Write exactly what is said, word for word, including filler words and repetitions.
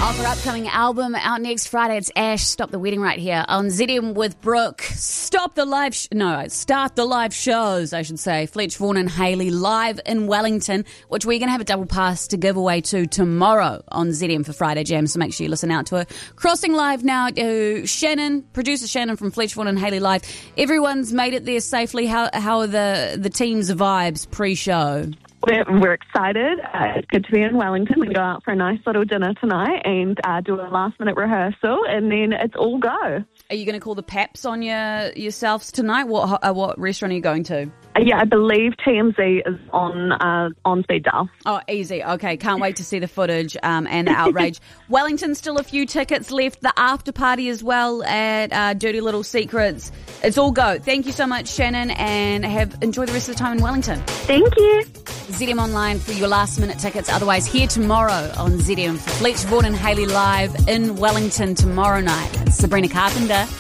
of her upcoming album out next Friday. It's Ash, Stop the Wedding right here on Z M with Brooke. Stop the live, sh- no, start the live shows, I should say. Fletch Vaughan and Hayley live in Wellington, which we're going to have a double pass to give away to tomorrow on Z M for Friday Jam, so make sure you listen out to it. Crossing live now to Shannon, producer Shannon from Fletch Vaughan and Hayley Live. Everyone's made it there safely. How, how are the, the team's vibes pre-show? We're, we're excited. Uh, it's good to be in Wellington. We go out for a nice little dinner tonight and uh, do a last-minute rehearsal, and then it's all go. Are you going to call the Paps on your yourselves tonight? What uh, what restaurant are you going to? Uh, yeah, I believe T M Z is on uh, on speed dial. Oh, easy. Okay, can't wait to see the footage um, and the outrage. Wellington, still a few tickets left. The after party as well at uh, Dirty Little Secrets. It's all go. Thank you so much, Shannon, and have enjoy the rest of the time in Wellington. Thank you. Z M Online for your last-minute tickets. Otherwise, here tomorrow on Z M for Fletch Vaughan and Hayley Live in Wellington tomorrow night. It's Sabrina Carpenter.